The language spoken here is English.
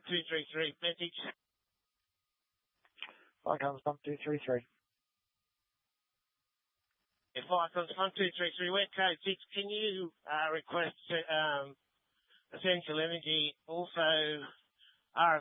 233, message. Fire Comms 1233. Yeah, Fire Comms 1233, West Code 6, can you request Essential Energy, also RF